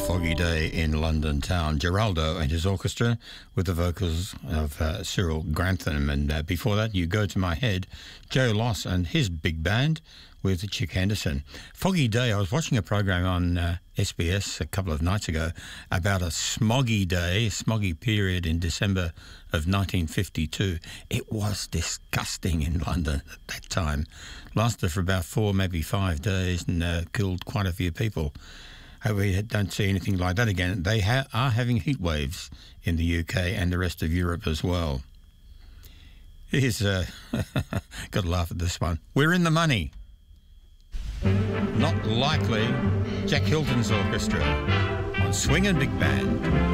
foggy day in London town. Geraldo and his orchestra with the vocals of Cyril Grantham. And before that, You Go to My Head, Joe Loss and his big band with Chick Henderson. Foggy day. I was watching a program on SBS a couple of nights ago about a smoggy day, smoggy period in December of 1952. It was disgusting in London at that time. Lasted for about 4, maybe 5 days and killed quite a few people. Hope we don't see anything like that again. They are having heat waves in the UK and the rest of Europe as well. Here's, got to laugh at this one. We're in the money. Not likely. Jack Hilton's orchestra on Swing and Big Band.